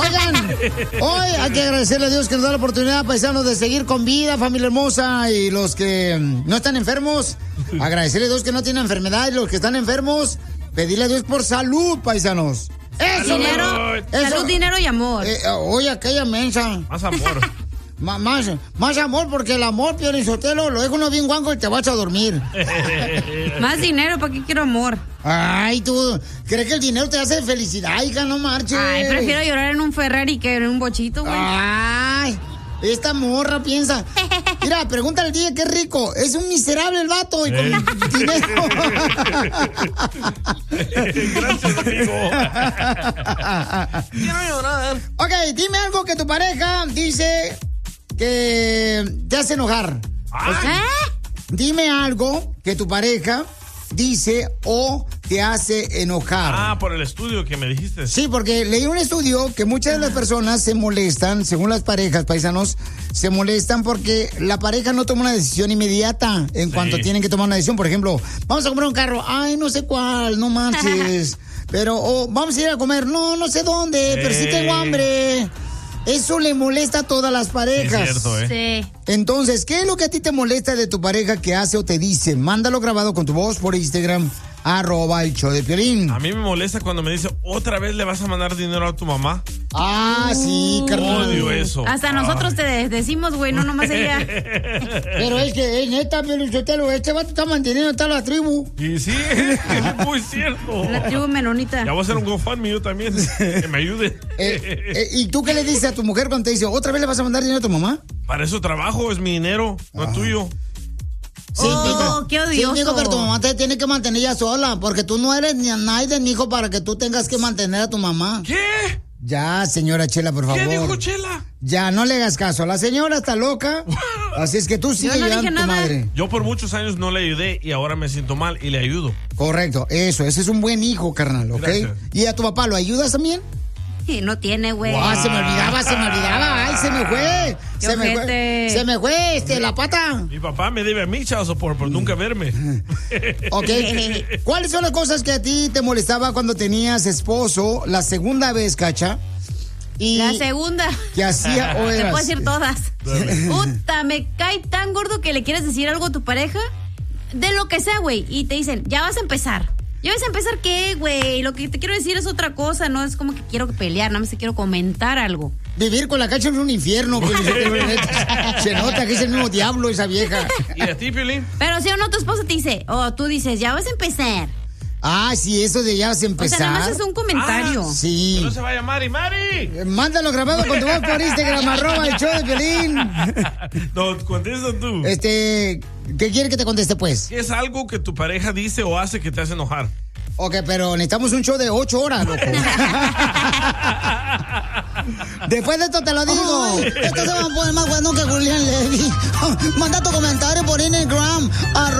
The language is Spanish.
Oigan, hoy hay que agradecerle a Dios que nos da la oportunidad, paisanos, de seguir con vida, familia hermosa, y los que no están enfermos, agradecerle a Dios que no tienen enfermedad, y los que están enfermos, pedirle a Dios por salud, paisanos. Eso, dinero, salud, dinero y amor. Oye, aquella mensa. Más amor. Más amor, porque el amor, Piolín Sotelo, lo dejo uno bien guango y te vas a dormir. Más dinero, ¿para qué quiero amor? Ay, tú, ¿crees que el dinero te hace felicidad, hija? No marches. Ay, prefiero llorar en un Ferrari que en un bochito, güey. Ay, esta morra piensa. Mira, pregúntale al día, qué rico. Es un miserable el vato y con dinero. Gracias, amigo. Quiero llorar. Ok, dime algo que tu pareja dice que te hace enojar. Dime algo que tu pareja dice o te hace enojar. Ah, por el estudio que me dijiste. Sí, porque leí un estudio que muchas de las personas se molestan, según las parejas, paisanos, se molestan porque la pareja no toma una decisión inmediata en cuanto tienen que tomar una decisión. Por ejemplo, vamos a comprar un carro, ay, no sé cuál, no manches. Pero, vamos a ir a comer, no sé dónde, pero sí tengo hambre. Eso le molesta a todas las parejas. Es cierto, Sí. Entonces, ¿qué es lo que a ti te molesta de tu pareja que hace o te dice? Mándalo grabado con tu voz por Instagram, @el-show-de-Piolín. A mí me molesta cuando me dice, ¿otra vez le vas a mandar dinero a tu mamá? Ah, sí, carnal. Odio eso. Hasta nosotros te decimos, güey, no nomás ella. Pero es que, neta, Piolinsotelo, este vato está manteniendo a toda la tribu. Y sí, es muy cierto. La tribu menonita. Ya voy a hacer un GoFundMe yo también, que me ayude. ¿Y tú qué le dices a tu mujer cuando te dice, ¿otra vez le vas a mandar dinero a tu mamá? Para eso trabajo, es mi dinero, no es tuyo. Sí, qué odioso. Sí, digo, pero tu mamá te tiene que mantener ella sola, porque tú no eres ni a nadie, hijo, para que tú tengas que mantener a tu mamá. ¿Qué? Ya, señora Chela, por favor. ¿Qué dijo Chela? Ya, no le hagas caso. La señora está loca, así es que tú sigue ayudando a tu madre. Yo por muchos años no le ayudé y ahora me siento mal y le ayudo. Correcto, ese es un buen hijo, carnal, ¿ok? Gracias. ¿Y a tu papá lo ayudas también? Sí, no tiene, güey. Wow, se me olvidaba. Ay, se me fue. Se me fue, la pata. Mi papá me debe a mí, child support, por nunca verme. Ok. ¿Cuáles son las cosas que a ti te molestaba cuando tenías esposo la segunda vez, Cacha? Y la segunda. ¿Qué hacía o Te eras? puedo decir todas. Puta, me cae tan gordo que le quieres decir algo a tu pareja. De lo que sea, güey. Y te dicen, ya vas a empezar. ¿Ya vas a empezar qué, güey? Lo que te quiero decir es otra cosa. No es como que quiero pelear, nada más te quiero comentar algo. Vivir con la Cacha es un infierno. Se nota que es el mismo diablo esa vieja. ¿Y a ti, Piolín? Pero si o no, tu esposa te dice, tú dices, ya vas a empezar. Ah, sí, eso de ya vas a empezar. O sea, nada más es un comentario. Sí. Que no se vaya Mari. Mándalo grabado con tu voz por Instagram, @el show de Piolín. No, contesta tú. ¿Qué quiere que te conteste, pues? ¿Qué es algo que tu pareja dice o hace que te hace enojar? Ok, pero necesitamos un show de 8 horas, loco. Después de esto te lo digo. Esto se va a poner más bueno que Julián Levy. Manda tu comentario por Instagram,